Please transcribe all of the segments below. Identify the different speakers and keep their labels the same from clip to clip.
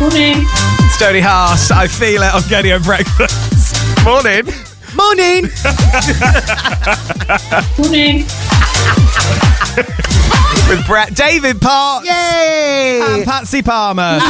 Speaker 1: Morning.
Speaker 2: Stoney Haas, I feel it on Gadio Breakfast. Morning.
Speaker 3: Morning.
Speaker 1: Morning.
Speaker 2: With Brett, David Potts.
Speaker 3: Yay!
Speaker 2: And Patsy Palmer.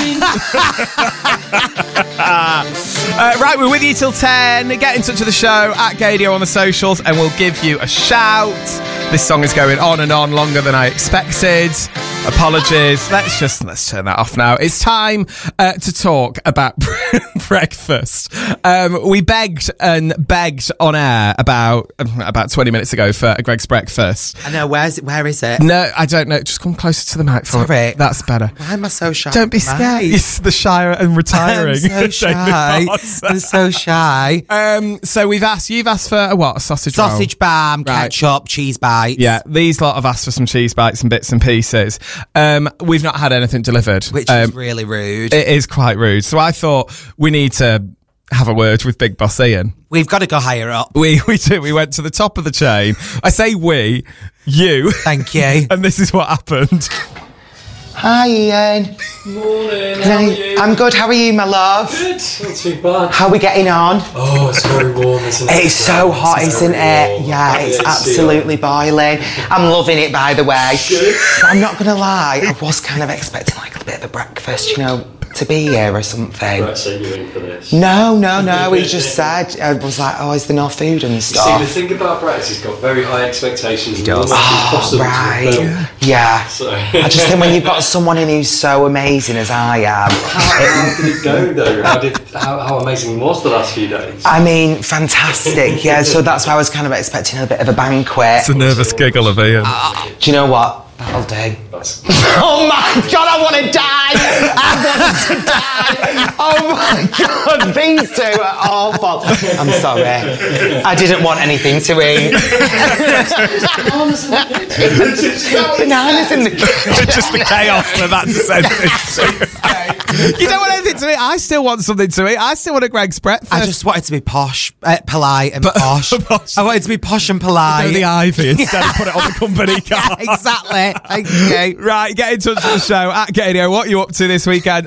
Speaker 2: Right, we're with you till 10. Get in touch with the show at Gadio on the socials and we'll give you a shout. This song is going on and on longer than I expected. Apologies. Let's turn that off now. It's time to talk about breakfast. We begged on air about 20 minutes ago for a Greg's breakfast.
Speaker 3: I know, where is it?
Speaker 2: No, I don't know. Just come closer to the microphone.
Speaker 3: Sorry.
Speaker 2: That's better.
Speaker 3: Why am I so shy?
Speaker 2: Don't be scared. It's the shyer and retiring.
Speaker 3: I'm so shy. I'm so shy.
Speaker 2: So you've asked for a what? A sausage roll?
Speaker 3: Sausage bam, ketchup, cheese bites.
Speaker 2: Yeah, these lot have asked for some cheese bites and bits and pieces. We've not had anything delivered.
Speaker 3: Which is really rude.
Speaker 2: It is quite rude. So I thought we need to have a word with Big Boss Ian.
Speaker 3: We've got to go higher up.
Speaker 2: We do. We went to the top of the chain. I say we, you.
Speaker 3: Thank you.
Speaker 2: And this is what happened.
Speaker 3: Hi, Ian.
Speaker 1: Morning. How are you?
Speaker 3: I'm good. How are you, my love?
Speaker 1: Good. Not too bad.
Speaker 3: How are we getting on?
Speaker 1: Oh, it's very warm, isn't it?
Speaker 3: It's so hot, isn't it? Yeah, it's absolutely boiling. I'm loving it, by the way.
Speaker 1: Good.
Speaker 3: But I'm not going to lie, I was kind of expecting like a bit of a breakfast, to be here or something.
Speaker 1: Right, so you're in for this.
Speaker 3: No, he just said, I was like, is there no food and
Speaker 1: See,
Speaker 3: stuff?
Speaker 1: the thing about Brett is he's got very high expectations. He
Speaker 3: does. Right. Yeah.
Speaker 1: So.
Speaker 3: I just think when you've got someone in who's so amazing as I am.
Speaker 1: How did it go, though? How amazing was the last few days?
Speaker 3: I mean, fantastic. Yeah, so that's why I was kind of expecting a bit of a banquet.
Speaker 2: It's a nervous giggle of Ian.
Speaker 3: Do you know what? That'll do. Oh my God, I want to die! I want to die! Oh my God, these two are awful. I'm sorry. I didn't want anything to eat. Bananas in the kitchen.
Speaker 2: Just the chaos that that sentence. You don't want anything to eat. I still want something to eat. I still want a Greg's breakfast.
Speaker 3: I just wanted to be posh, polite and posh.
Speaker 2: Posh.
Speaker 3: I wanted to be posh and polite.
Speaker 2: Go the Ivy instead of put it on the company car.
Speaker 3: Exactly. Thank you.
Speaker 2: Right, get in touch with the show at Gadio. What are you up to this weekend?